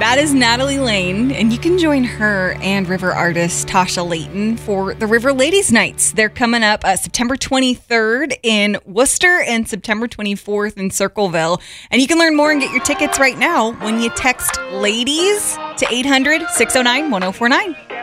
That is Natalie Lane, and you can join her and River artist Tasha Layton for the River Ladies Nights. They're coming up September 23rd in Worcester and September 24th in Circleville. And you can learn more and get your tickets right now when you text LADIES to 800-609-1049.